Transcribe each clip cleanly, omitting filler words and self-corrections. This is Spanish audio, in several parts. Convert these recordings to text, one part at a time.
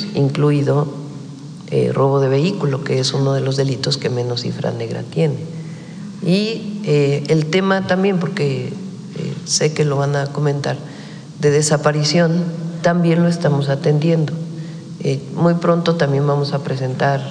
incluido robo de vehículo, que es uno de los delitos que menos cifra negra tiene. Y el tema también, porque sé que lo van a comentar, de desaparición, también lo estamos atendiendo. Muy pronto también vamos a presentar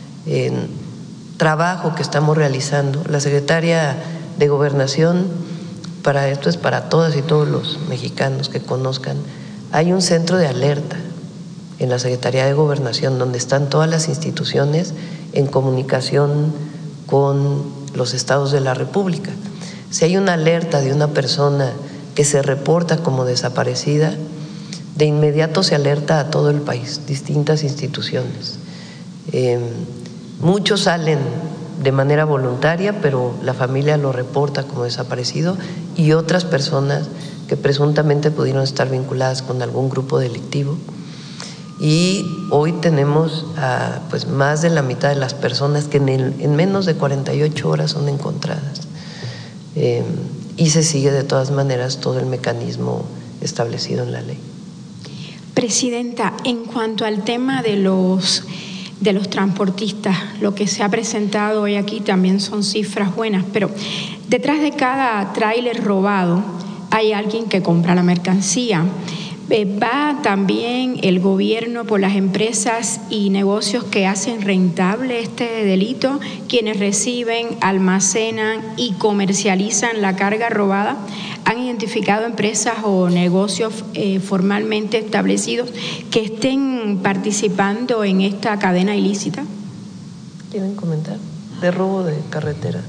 trabajo que estamos realizando. La secretaria de Gobernación, para esto es para todas y todos los mexicanos que conozcan, hay un centro de alerta en la Secretaría de Gobernación donde están todas las instituciones en comunicación con los estados de la República. Si hay una alerta de una persona que se reporta como desaparecida, de inmediato se alerta a todo el país, distintas instituciones. Muchos salen de manera voluntaria, pero la familia lo reporta como desaparecido, y otras personas que presuntamente pudieron estar vinculadas con algún grupo delictivo. Y hoy tenemos pues más de la mitad de las personas que en menos de 48 horas son encontradas. Y se sigue de todas maneras todo el mecanismo establecido en la ley. Presidenta, en cuanto al tema de los transportistas, lo que se ha presentado hoy aquí también son cifras buenas, pero detrás de cada tráiler robado hay alguien que compra la mercancía. ¿Va también el gobierno por las empresas y negocios que hacen rentable este delito, quienes reciben, almacenan y comercializan la carga robada? ¿Han identificado empresas o negocios formalmente establecidos que estén participando en esta cadena ilícita? ¿Quieren comentar? De robo de carretera.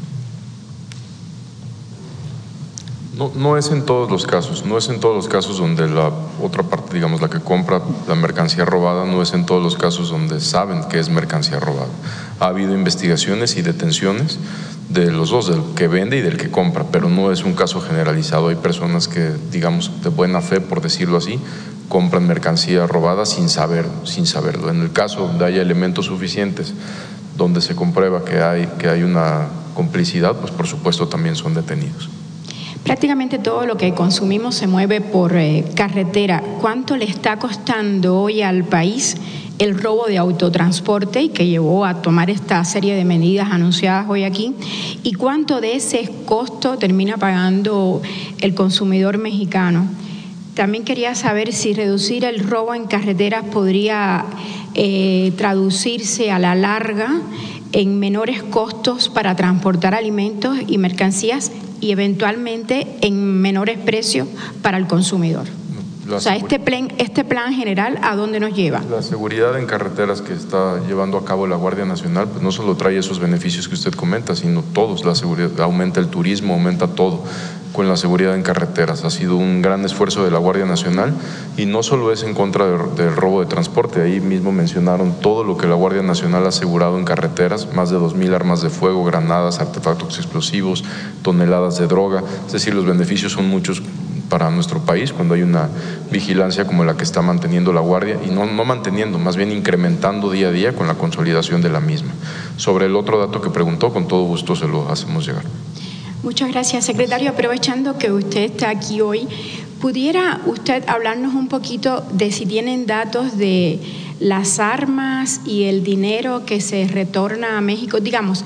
No es en todos los casos, no es en todos los casos donde la otra parte, digamos, la que compra la mercancía robada, no es en todos los casos donde saben que es mercancía robada. Ha habido investigaciones y detenciones de los dos, del que vende y del que compra, pero no es un caso generalizado. Hay personas que, digamos, de buena fe, por decirlo así, compran mercancía robada sin saberlo. En el caso donde haya elementos suficientes, donde se comprueba que hay una complicidad, pues por supuesto también son detenidos. Prácticamente todo lo que consumimos se mueve por carretera. ¿Cuánto le está costando hoy al país el robo de autotransporte y que llevó a tomar esta serie de medidas anunciadas hoy aquí? ¿Y cuánto de ese costo termina pagando el consumidor mexicano? También quería saber si reducir el robo en carreteras podría traducirse a la larga en menores costos para transportar alimentos y mercancías y eventualmente en menores precios para el consumidor. O sea, este plan general, ¿a dónde nos lleva? La seguridad en carreteras que está llevando a cabo la Guardia Nacional, pues no solo trae esos beneficios que usted comenta, sino todos. La seguridad aumenta el turismo, aumenta todo con la seguridad en carreteras. Ha sido un gran esfuerzo de la Guardia Nacional y no solo es en contra del robo de transporte. Ahí mismo mencionaron todo lo que la Guardia Nacional ha asegurado en carreteras, más de 2,000 armas de fuego, granadas, artefactos explosivos, toneladas de droga. Es decir, los beneficios son muchos para nuestro país cuando hay una vigilancia como la que está manteniendo la Guardia, y no manteniendo, más bien incrementando día a día con la consolidación de la misma. Sobre el otro dato que preguntó, con todo gusto se lo hacemos llegar. Muchas gracias, secretario. Aprovechando que usted está aquí hoy, ¿pudiera usted hablarnos un poquito de si tienen datos de las armas y el dinero que se retorna a México? Digamos,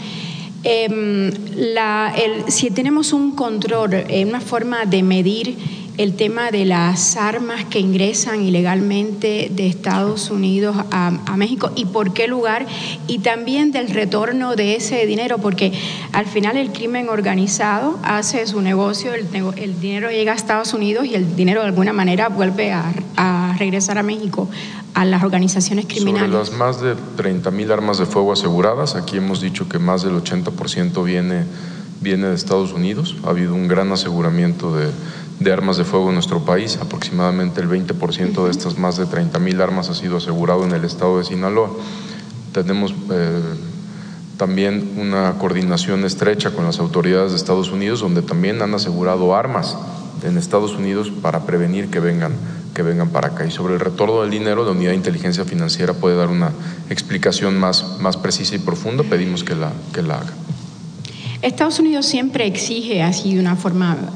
si tenemos un control, una forma de medir el tema de las armas que ingresan ilegalmente de Estados Unidos a México y por qué lugar, y también del retorno de ese dinero, porque al final el crimen organizado hace su negocio, el dinero llega a Estados Unidos y el dinero de alguna manera vuelve a regresar a México, a las organizaciones criminales. Sobre las más de 30,000 armas de fuego aseguradas, aquí hemos dicho que más del 80% viene de Estados Unidos. Ha habido un gran aseguramiento de armas de fuego en nuestro país. Aproximadamente el 20% de estas más de 30,000 armas ha sido asegurado en el estado de Sinaloa. Tenemos también una coordinación estrecha con las autoridades de Estados Unidos, donde también han asegurado armas en Estados Unidos para prevenir que vengan para acá. Y sobre el retorno del dinero, la Unidad de Inteligencia Financiera puede dar una explicación más precisa y profunda. Pedimos que la haga. Estados Unidos siempre exige así de una forma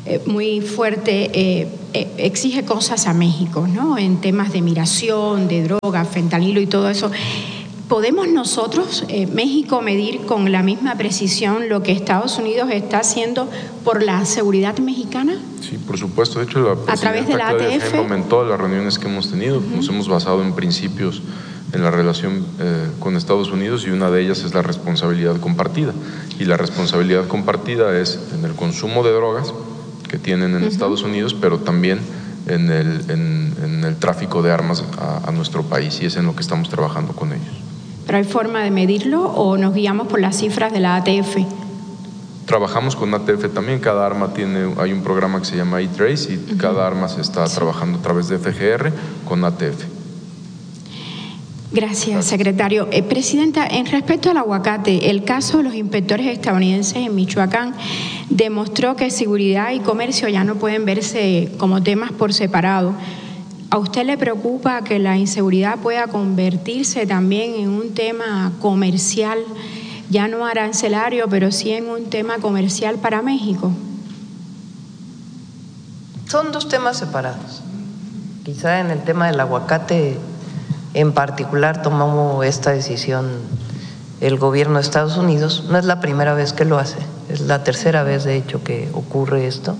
muy fuerte, exige cosas a México, ¿no? En temas de migración, de droga, fentanilo y todo eso. ¿Podemos nosotros, México, medir con la misma precisión lo que Estados Unidos está haciendo por la seguridad mexicana? Sí, por supuesto. De hecho, la presidenta a través de la ATF comentó las reuniones que hemos tenido. Nos hemos basado en principios en la relación con Estados Unidos, y una de ellas es la responsabilidad compartida. Y la responsabilidad compartida es en el consumo de drogas que tienen en Estados Unidos, pero también en el tráfico de armas a nuestro país, y es en lo que estamos trabajando con ellos. ¿Pero hay forma de medirlo o nos guiamos por las cifras de la ATF? Trabajamos con ATF también. Cada arma hay un programa que se llama E-Trace, y cada arma se está trabajando a través de FGR con ATF. Gracias, secretario. Presidenta, en respecto al aguacate, el caso de los inspectores estadounidenses en Michoacán demostró que seguridad y comercio ya no pueden verse como temas por separado. ¿A usted le preocupa que la inseguridad pueda convertirse también en un tema comercial, ya no arancelario, pero sí en un tema comercial para México? Son dos temas separados. Quizá en el tema del aguacate en particular tomamos esta decisión el gobierno de Estados Unidos. No es la primera vez que lo hace, es la tercera vez de hecho que ocurre esto.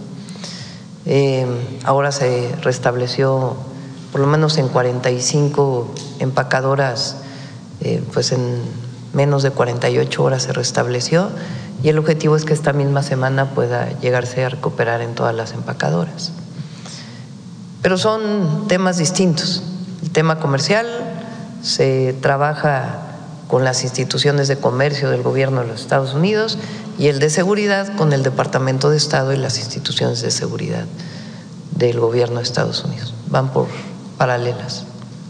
Ahora se restableció por lo menos en 45 empacadoras, pues en menos de 48 horas se restableció, y el objetivo es que esta misma semana pueda llegarse a recuperar en todas las empacadoras. Pero son temas distintos. El tema comercial se trabaja con las instituciones de comercio del gobierno de los Estados Unidos, y el de seguridad con el Departamento de Estado y las instituciones de seguridad del gobierno de Estados Unidos. Van por paralelas.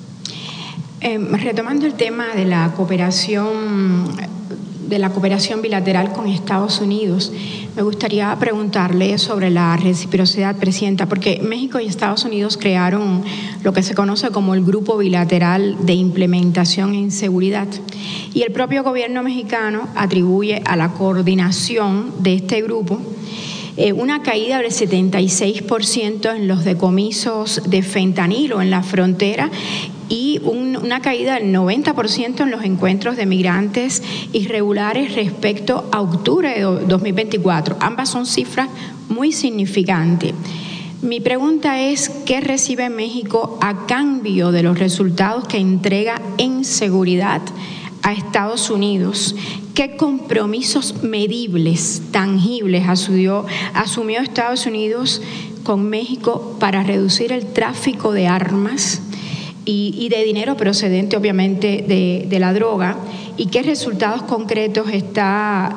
Retomando el tema de la cooperación bilateral con Estados Unidos, me gustaría preguntarle sobre la reciprocidad, Presidenta, porque México y Estados Unidos crearon lo que se conoce como el Grupo Bilateral de Implementación en Seguridad, y el propio gobierno mexicano atribuye a la coordinación de este grupo una caída del 76% en los decomisos de fentanilo en la frontera, y una caída del 90% en los encuentros de migrantes irregulares respecto a octubre de 2024. Ambas son cifras muy significantes. Mi pregunta es, ¿qué recibe México a cambio de los resultados que entrega en seguridad a Estados Unidos? ¿Qué compromisos medibles, tangibles asumió Estados Unidos con México para reducir el tráfico de armas y de dinero procedente obviamente de la droga? ¿Y qué resultados concretos está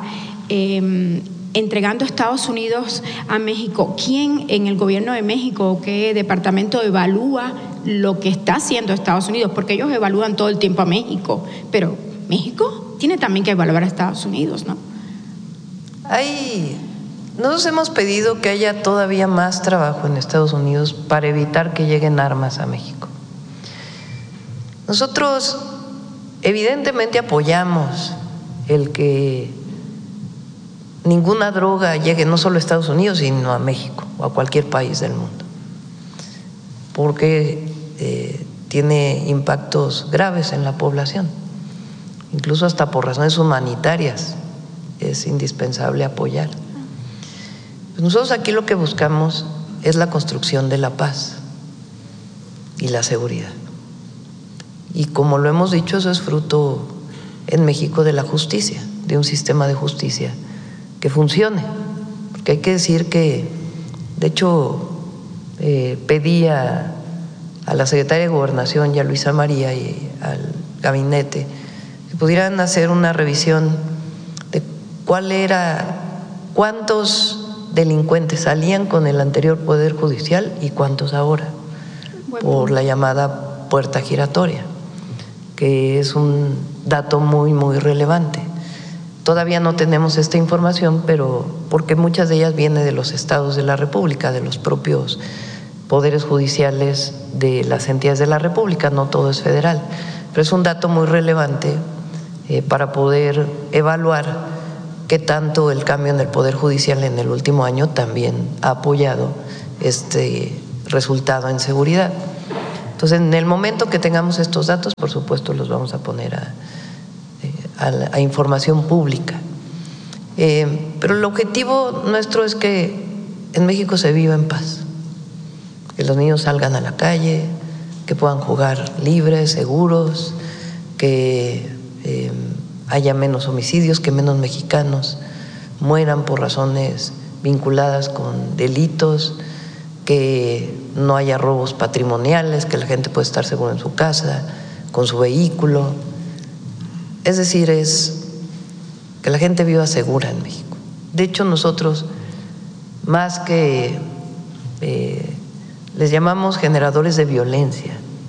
entregando Estados Unidos a México? ¿Quién en el gobierno de México, qué departamento evalúa lo que está haciendo Estados Unidos? Porque ellos evalúan todo el tiempo a México, pero México tiene también que evaluar a Estados Unidos, ¿no? Nosotros hemos pedido que haya todavía más trabajo en Estados Unidos para evitar que lleguen armas a México. Nosotros evidentemente apoyamos el que ninguna droga llegue no solo a Estados Unidos, sino a México o a cualquier país del mundo, porque tiene impactos graves en la población, incluso hasta por razones humanitarias es indispensable apoyar. Pues nosotros aquí lo que buscamos es la construcción de la paz y la seguridad. Y como lo hemos dicho, eso es fruto en México de la justicia, de un sistema de justicia que funcione. Porque hay que decir que, de hecho, pedí a la secretaria de Gobernación y a Luisa María y al gabinete que pudieran hacer una revisión de cuántos delincuentes salían con el anterior Poder Judicial y cuántos ahora, por la llamada puerta giratoria, que es un dato muy, muy relevante. Todavía no tenemos esta información, pero porque muchas de ellas vienen de los estados de la República, de los propios poderes judiciales de las entidades de la República, no todo es federal, pero es un dato muy relevante para poder evaluar que tanto el cambio en el Poder Judicial en el último año también ha apoyado este resultado en seguridad. Entonces, en el momento que tengamos estos datos, por supuesto, los vamos a poner a información pública. Pero el objetivo nuestro es que en México se viva en paz, que los niños salgan a la calle, que puedan jugar libres, seguros, que haya menos homicidios, que menos mexicanos mueran por razones vinculadas con delitos, que no haya robos patrimoniales, que la gente pueda estar segura en su casa, con su vehículo. Es decir, es que la gente viva segura en México. De hecho, nosotros, más que les llamamos generadores de violencia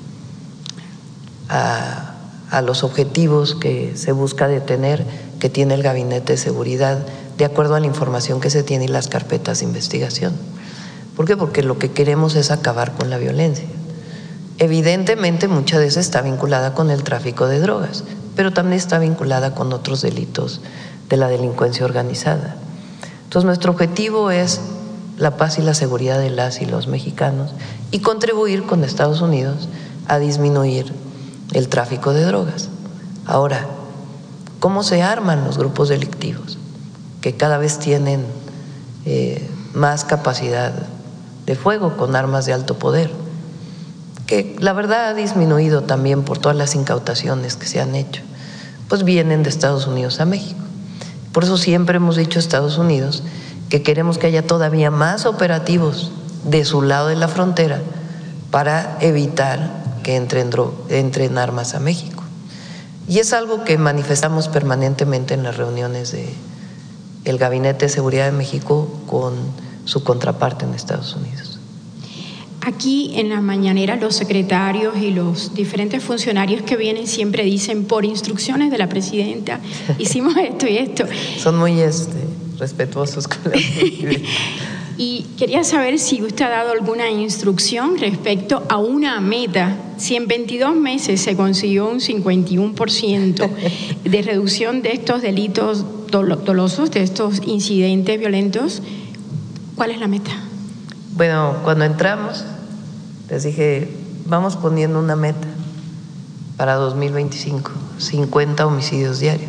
a los objetivos que se busca detener, que tiene el Gabinete de Seguridad, de acuerdo a la información que se tiene y las carpetas de investigación. ¿Por qué? Porque lo que queremos es acabar con la violencia. Evidentemente, mucha de esa está vinculada con el tráfico de drogas, pero también está vinculada con otros delitos de la delincuencia organizada. Entonces, nuestro objetivo es la paz y la seguridad de las y los mexicanos y contribuir con Estados Unidos a disminuir el tráfico de drogas. Ahora, ¿cómo se arman los grupos delictivos? Que cada vez tienen más capacidad de fuego con armas de alto poder, que la verdad ha disminuido también por todas las incautaciones que se han hecho, pues vienen de Estados Unidos a México. Por eso siempre hemos dicho a Estados Unidos que queremos que haya todavía más operativos de su lado de la frontera para evitar que entren armas a México. Y es algo que manifestamos permanentemente en las reuniones del Gabinete de Seguridad de México con su contraparte en Estados Unidos. Aquí en la mañanera los secretarios y los diferentes funcionarios que vienen siempre dicen, por instrucciones de la presidenta, hicimos esto y esto. Son muy respetuosos con la Y quería saber si usted ha dado alguna instrucción respecto a una meta. Si en 22 meses se consiguió un 51% de reducción de estos delitos dolosos, de estos incidentes violentos, ¿cuál es la meta? Bueno, cuando entramos, les dije, vamos poniendo una meta para 2025, 50 homicidios diarios.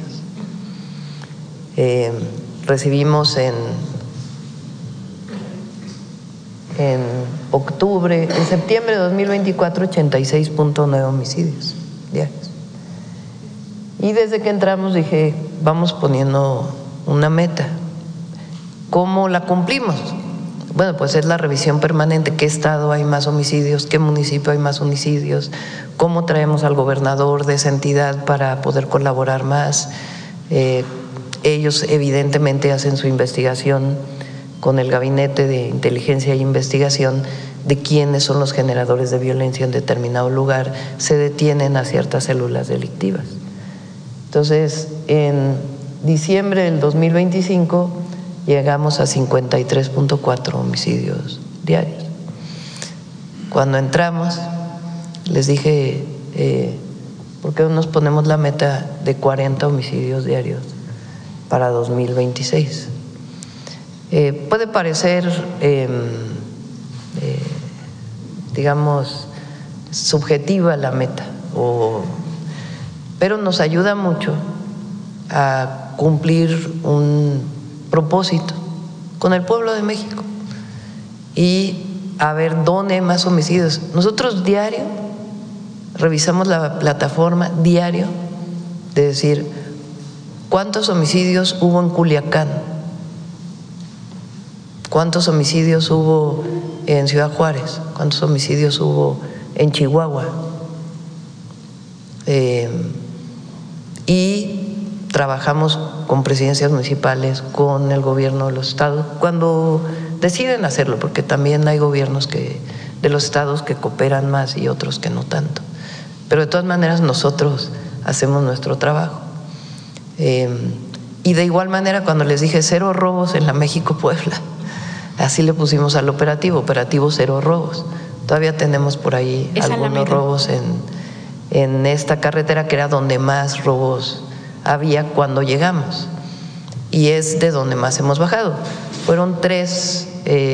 Recibimos en septiembre de 2024, 86.9 homicidios diarios. Y desde que entramos dije, vamos poniendo una meta. ¿Cómo la cumplimos? Bueno, pues es la revisión permanente. ¿Qué estado hay más homicidios? ¿Qué municipio hay más homicidios? ¿Cómo traemos al gobernador de esa entidad para poder colaborar más? Ellos evidentemente hacen su investigación con el Gabinete de Inteligencia e Investigación de quiénes son los generadores de violencia en determinado lugar, se detienen a ciertas células delictivas. Entonces, en diciembre del 2025 llegamos a 53.4 homicidios diarios. Cuando entramos, les dije, ¿por qué no nos ponemos la meta de 40 homicidios diarios para 2026? Puede parecer, digamos, subjetiva la meta, pero nos ayuda mucho a cumplir un propósito con el pueblo de México y a ver dónde hay más homicidios. Nosotros diario revisamos la plataforma diario de decir cuántos homicidios hubo en Culiacán, cuántos homicidios hubo en Ciudad Juárez, cuántos homicidios hubo en Chihuahua, y trabajamos con presidencias municipales, con el gobierno de los estados, cuando deciden hacerlo, porque también hay gobiernos de los estados que cooperan más y otros que no tanto. Pero de todas maneras nosotros hacemos nuestro trabajo. Y de igual manera cuando les dije 0 robos en la México-Puebla, así le pusimos al operativo 0 robos. Todavía tenemos por ahí algunos robos en esta carretera que era donde más robos había cuando llegamos. y es de donde más hemos bajado. Fueron 3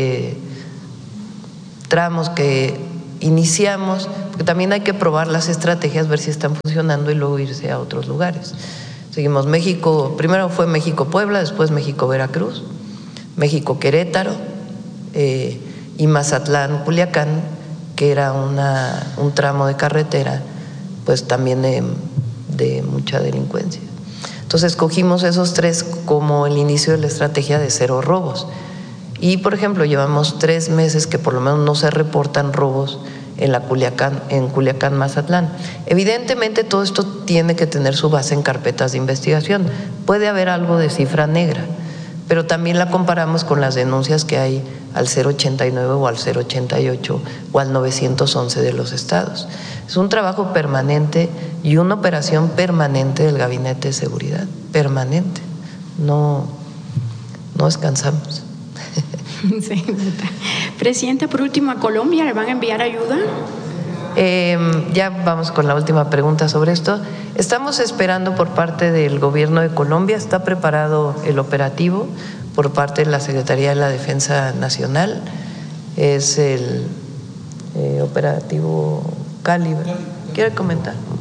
tramos que iniciamos, porque también hay que probar las estrategias, ver si están funcionando y luego irse a otros lugares. Seguimos México, primero fue México-Puebla, después México-Veracruz, México-Querétaro y Mazatlán-Culiacán, que era un tramo de carretera, pues también de mucha delincuencia. Entonces escogimos esos 3 como el inicio de la estrategia de 0 robos. Y, por ejemplo, llevamos 3 meses que por lo menos no se reportan robos en Culiacán, Mazatlán. Evidentemente todo esto tiene que tener su base en carpetas de investigación. Puede haber algo de cifra negra, pero también la comparamos con las denuncias que hay al 089 o al 088 o al 911 de los estados. Es un trabajo permanente y una operación permanente del Gabinete de Seguridad, permanente. No descansamos. Sí, Presidenta, por último, ¿a Colombia le van a enviar ayuda? Ya vamos con la última pregunta sobre esto. Estamos esperando por parte del gobierno de Colombia, está preparado el operativo por parte de la Secretaría de la Defensa Nacional, es el operativo Calibre. ¿Quiere comentar?